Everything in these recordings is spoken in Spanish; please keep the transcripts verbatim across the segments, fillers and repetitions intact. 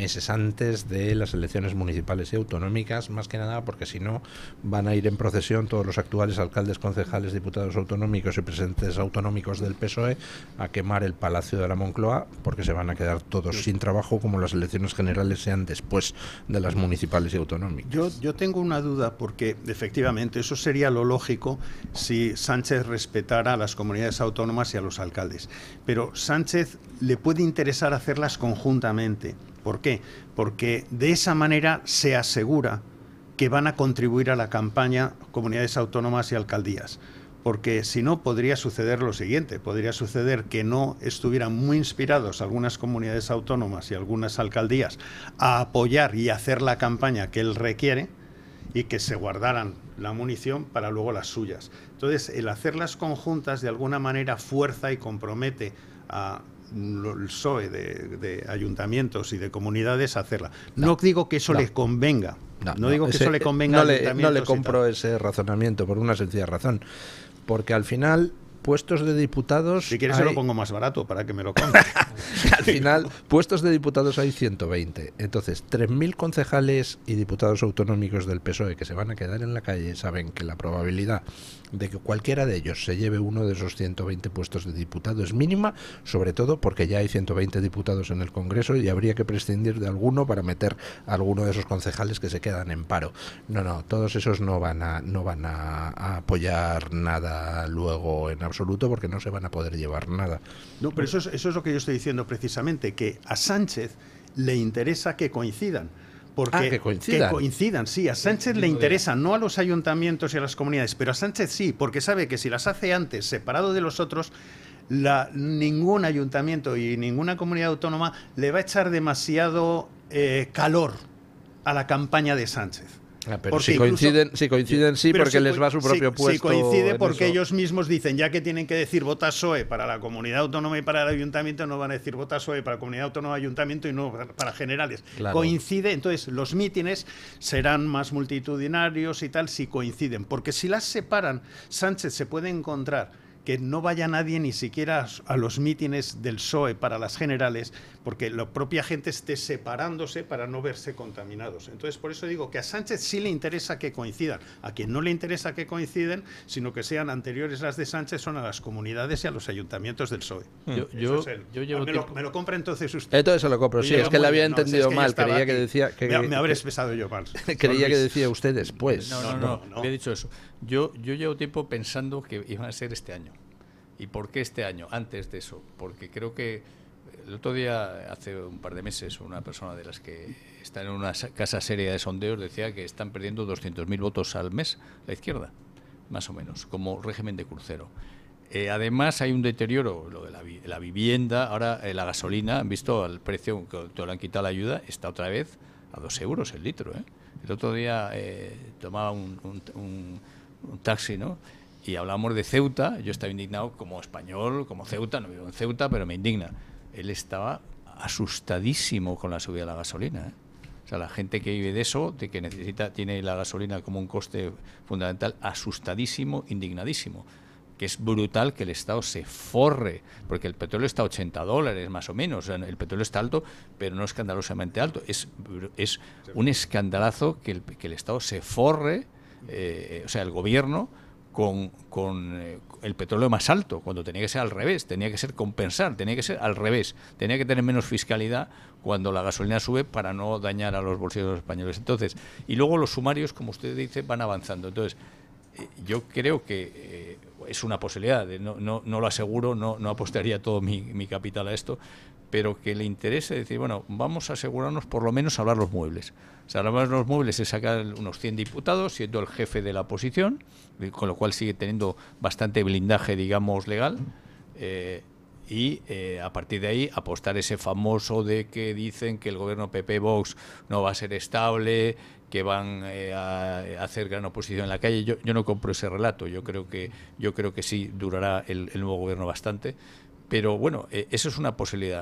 meses antes de las elecciones municipales y autonómicas, más que nada porque si no van a ir en procesión todos los actuales alcaldes, concejales, diputados autonómicos y presidentes autonómicos del P S O E a quemar el Palacio de la Moncloa, porque se van a quedar todos sin trabajo como las elecciones generales sean después de las municipales y autonómicas. Yo, yo tengo una duda, porque efectivamente eso sería lo lógico si Sánchez respetara a las comunidades autónomas y a los alcaldes. Pero Sánchez le puede interesar hacerlas conjuntamente. ¿Por qué? Porque de esa manera se asegura que van a contribuir a la campaña comunidades autónomas y alcaldías. Porque si no, podría suceder lo siguiente, podría suceder que no estuvieran muy inspirados algunas comunidades autónomas y algunas alcaldías a apoyar y hacer la campaña que él requiere y que se guardaran la munición para luego las suyas. Entonces, el hacerlas conjuntas de alguna manera fuerza y compromete a el P S O E de, de ayuntamientos y de comunidades a hacerla. No, no digo que eso no. le convenga. No, no, no digo que ese, eso le convenga. No le, no le compro ese razonamiento por una sencilla razón. Porque al final, puestos de diputados... Si quieres hay... se lo pongo más barato para que me lo compre. Al final, puestos de diputados hay ciento veinte. Entonces, tres mil concejales y diputados autonómicos del P S O E que se van a quedar en la calle saben que la probabilidad de que cualquiera de ellos se lleve uno de esos ciento veinte puestos de diputado es mínima, sobre todo porque ya hay ciento veinte diputados en el Congreso y habría que prescindir de alguno para meter a alguno de esos concejales que se quedan en paro. No, no, todos esos no van a, no van a, a apoyar nada luego en absoluto, porque no se van a poder llevar nada. No, pero eso es, eso es lo que yo estoy diciendo precisamente, que a Sánchez le interesa que coincidan. Porque ah, que coincidan. Que coincidan, sí. A Sánchez le interesa, no a los ayuntamientos y a las comunidades, pero a Sánchez sí, porque sabe que si las hace antes, separado de los otros, la, ningún ayuntamiento y ninguna comunidad autónoma le va a echar demasiado eh, calor a la campaña de Sánchez. Ah, pero si coinciden, incluso, si coinciden sí, porque si, les va a su propio si, puesto. Si coincide porque ellos mismos dicen, ya que tienen que decir vota P S O E para la comunidad autónoma y para el ayuntamiento, no van a decir vota P S O E para la comunidad autónoma y ayuntamiento y no para generales. Claro. Coincide, entonces los mítines serán más multitudinarios y tal si coinciden, porque si las separan, Sánchez se puede encontrar que no vaya nadie ni siquiera a los mítines del P S O E para las generales, porque la propia gente esté separándose para no verse contaminados. Entonces, por eso digo que a Sánchez sí le interesa que coincidan. A quien no le interesa que coinciden, sino que sean anteriores las de Sánchez, son a las comunidades y a los ayuntamientos del P S O E. Yo, yo, es el, yo llevo me, lo, me lo compra entonces usted. Entonces se lo compro, sí, es que le había entendido no, mal, es que creía que decía... Que, me, me habré expresado yo mal. Creía que decía usted después. No, no, no, no, no. He dicho eso. Yo, yo llevo tiempo pensando que iban a ser este año. ¿Y por qué este año? Antes de eso. Porque creo que el otro día, hace un par de meses, una persona de las que está en una casa seria de sondeos decía que están perdiendo doscientos mil votos al mes la izquierda, más o menos, como régimen de crucero. Eh, además, hay un deterioro, lo de la, vi la vivienda. Ahora, eh, la gasolina, han visto el precio, que te lo han quitado la ayuda, está otra vez a dos euros el litro. ¿eh? El otro día eh, tomaba un, un, un, un taxi, ¿no? Y hablamos de Ceuta. Yo estaba indignado como español, como Ceuta, no vivo en Ceuta, pero me indigna. Él estaba asustadísimo con la subida de la gasolina. ¿eh? O sea, la gente que vive de eso, de que necesita, tiene la gasolina como un coste fundamental, asustadísimo, indignadísimo. Que es brutal que el Estado se forre, porque el petróleo está a ochenta dólares más o menos. O sea, el petróleo está alto, pero no escandalosamente alto. Es, es un escandalazo que el, que el Estado se forre, eh, o sea, el gobierno, con, con eh, el petróleo más alto, cuando tenía que ser al revés, tenía que ser compensar, tenía que ser al revés, tenía que tener menos fiscalidad cuando la gasolina sube para no dañar a los bolsillos de los españoles. Entonces, y luego los sumarios, como usted dice, van avanzando. Entonces, eh, yo creo que eh, es una posibilidad, de, no, no, no lo aseguro, no, no apostaría todo mi, mi capital a esto, pero que le interese decir, bueno, vamos a asegurarnos por lo menos a hablar los muebles. O sea, hablar los muebles es sacar unos cien diputados, siendo el jefe de la oposición, con lo cual sigue teniendo bastante blindaje, digamos, legal, eh, y eh, a partir de ahí apostar ese famoso de que dicen que el gobierno P P-Vox no va a ser estable, que van eh, a hacer gran oposición en la calle. Yo, yo no compro ese relato, yo creo que, yo creo que sí durará el, el nuevo gobierno bastante, pero bueno, eh, eso es una posibilidad.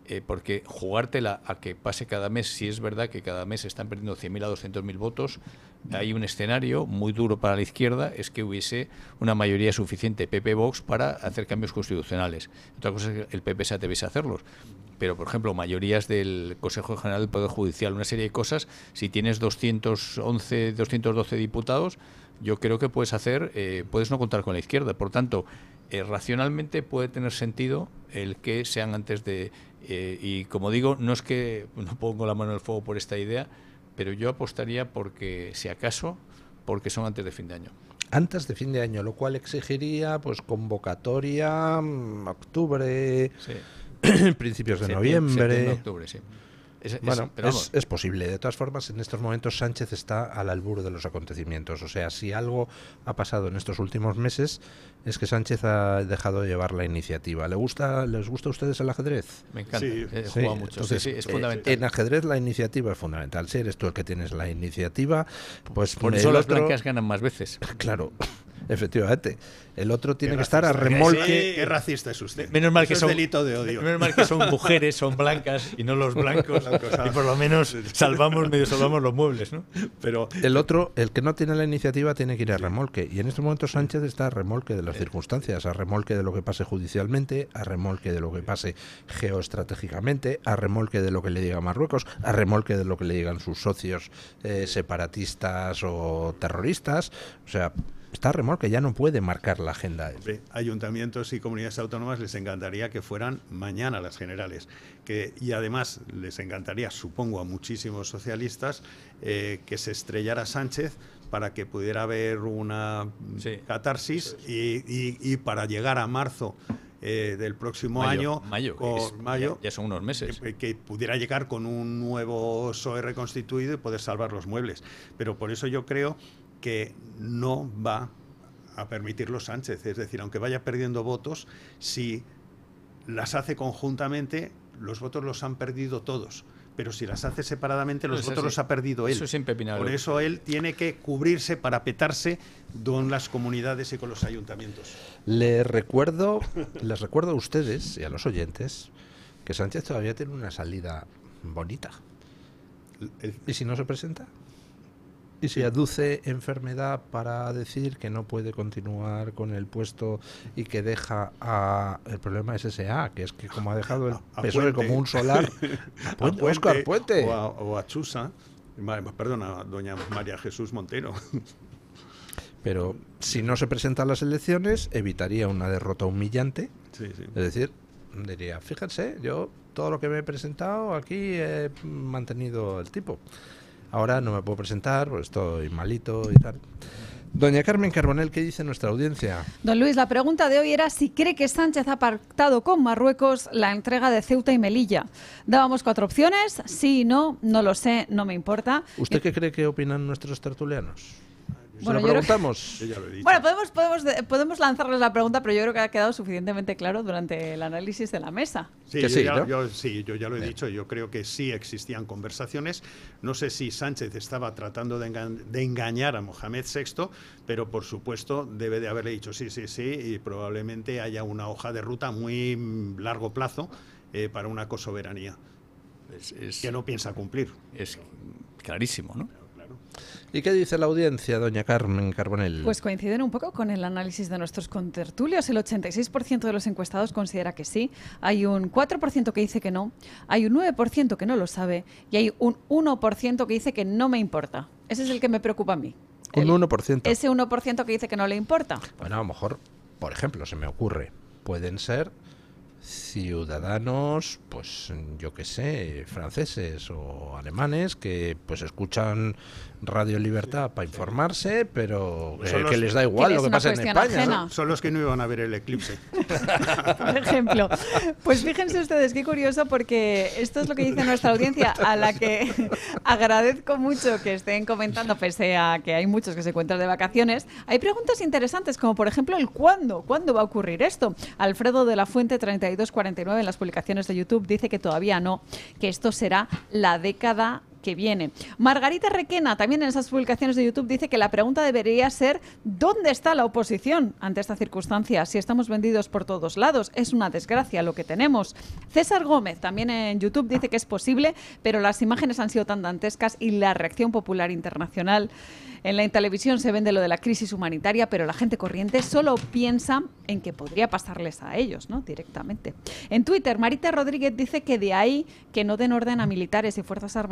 Eh, porque jugártela a que pase cada mes, si es verdad que cada mes se están perdiendo cien mil a doscientos mil votos, hay un escenario muy duro para la izquierda, es que hubiese una mayoría suficiente P P-Vox para hacer cambios constitucionales. Otra cosa es que el P P se atreviese a hacerlos. Pero, por ejemplo, mayorías del Consejo General del Poder Judicial, una serie de cosas, si tienes doscientos once, doscientos doce diputados, yo creo que puedes hacer, eh, puedes no contar con la izquierda. Por tanto, eh, racionalmente puede tener sentido el que sean antes de... Eh, y como digo, no es que no pongo la mano en el fuego por esta idea, pero yo apostaría porque, si acaso, porque son antes de fin de año. Antes de fin de año, lo cual exigiría pues convocatoria, octubre, sí. principios de septiembre, noviembre. Septiembre, octubre, sí. Es, bueno, es, pero es, es posible. De todas formas, en estos momentos Sánchez está al albur de los acontecimientos. O sea, si algo ha pasado en estos últimos meses es que Sánchez ha dejado de llevar la iniciativa. ¿Le gusta, ¿Les gusta a ustedes el ajedrez? Me encanta. Sí. He sí. jugado mucho. Entonces, sí, sí, es eh, fundamental. En ajedrez la iniciativa es fundamental. Si eres tú el que tienes la iniciativa, pues por eso las otro... blancas ganan más veces. Claro. Efectivamente. El otro tiene que estar a remolque. Sí, qué racista es usted. Menos mal Eso que es son delito de odio. Menos mal que son mujeres, son blancas y no los blancos. Y por lo menos salvamos, medio salvamos los muebles, ¿no? Pero el otro, el que no tiene la iniciativa, tiene que ir a remolque. Y en estos momentos Sánchez está a remolque de las circunstancias, a remolque de lo que pase judicialmente, a remolque de lo que pase geoestratégicamente, a remolque de lo que le diga Marruecos, a remolque de lo que le digan sus socios eh, separatistas o terroristas. O sea, está a remolque, ya no puede marcar la agenda. Hombre, ayuntamientos y comunidades autónomas les encantaría que fueran mañana las generales. Que, y además les encantaría, supongo, a muchísimos socialistas eh, que se estrellara Sánchez para que pudiera haber una sí. catarsis y, y, y para llegar a marzo eh, del próximo mayo, año, mayo, con, es, mayo ya, ya son unos meses, que, que pudiera llegar con un nuevo P S O E reconstituido y poder salvar los muebles. Pero por eso yo creo que no va a permitirlo Sánchez. Es decir, aunque vaya perdiendo votos, si las hace conjuntamente, los votos los han perdido todos. Pero si las hace separadamente, los pues votos así. los ha perdido él. Eso es impepinable. Por eso él tiene que cubrirse, parapetarse con las comunidades y con los ayuntamientos. Les recuerdo, les recuerdo a ustedes y a los oyentes que Sánchez todavía tiene una salida bonita. El, ¿Y si no se presenta? ¿Y si aduce enfermedad para decir que no puede continuar con el puesto y que deja a... El problema es ese A, que es que como ha dejado el a P S O E Puente. como un solar... A Puente, a Óscar Puente. O a, o a Chusa, perdona, a doña María Jesús Montero. Pero si no se presentan las elecciones, evitaría una derrota humillante. Sí, sí. Es decir, diría, fíjense, yo todo lo que me he presentado aquí he mantenido el tipo. Ahora no me puedo presentar, pues estoy malito y tal. Doña Carmen Carbonell, ¿qué dice nuestra audiencia? Don Luis, la pregunta de hoy era si cree que Sánchez ha pactado con Marruecos la entrega de Ceuta y Melilla. Dábamos cuatro opciones, sí, no, no lo sé, no me importa. ¿Usted qué cree que opinan nuestros tertulianos? ¿Se Bueno, lo yo preguntamos? Yo ya lo he dicho. Bueno, podemos, podemos, podemos lanzarles la pregunta, pero yo creo que ha quedado suficientemente claro durante el análisis de la mesa. Sí, que yo, sí, ya, ¿no? yo, sí, yo ya lo he dicho, yo creo que sí existían conversaciones. No sé si Sánchez estaba tratando de, enga de engañar a Mohamed sexto, pero por supuesto debe de haberle dicho sí, sí, sí, y probablemente haya una hoja de ruta muy largo plazo eh, para una cosoberanía es, es, que no piensa cumplir. Es clarísimo, ¿no? ¿Y qué dice la audiencia, doña Carmen Carbonell? Pues coinciden un poco con el análisis de nuestros contertulios. El ochenta y seis por ciento de los encuestados considera que sí, hay un cuatro por ciento que dice que no, hay un nueve por ciento que no lo sabe y hay un uno por ciento que dice que no me importa. Ese es el que me preocupa a mí. Un el, uno por ciento. Ese uno por ciento que dice que no le importa. Bueno, a lo mejor, por ejemplo, se me ocurre, pueden ser ciudadanos, pues yo qué sé, franceses o alemanes que pues escuchan Radio Libertad para informarse, pero eh, los, que les da igual que lo que pasa en España. ¿no? Son, son los que no iban a ver el eclipse. Por ejemplo. Pues fíjense ustedes, qué curioso, porque esto es lo que dice nuestra audiencia, a la que agradezco mucho que estén comentando, pese a que hay muchos que se encuentran de vacaciones. Hay preguntas interesantes, como por ejemplo el cuándo. ¿Cuándo va a ocurrir esto? Alfredo de la Fuente, treinta y dos cuarenta y nueve, en las publicaciones de YouTube, dice que todavía no, que esto será la década que viene. Margarita Requena, también en esas publicaciones de YouTube, dice que la pregunta debería ser ¿dónde está la oposición ante esta circunstancia? Si estamos vendidos por todos lados, es una desgracia lo que tenemos. César Gómez, también en YouTube, dice que es posible, pero las imágenes han sido tan dantescas y la reacción popular internacional. En la televisión se vende lo de la crisis humanitaria, pero la gente corriente solo piensa en que podría pasarles a ellos, ¿no? Directamente. En Twitter, Marita Rodríguez dice que de ahí que no den orden a militares y fuerzas armadas